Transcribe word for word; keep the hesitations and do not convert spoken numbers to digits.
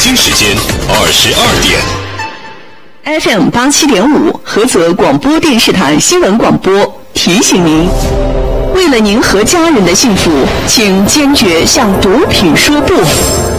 京时间二十二点。 F M 八七点五，菏泽广播电视台新闻广播提醒您：为了您和家人的幸福，请坚决向毒品说不。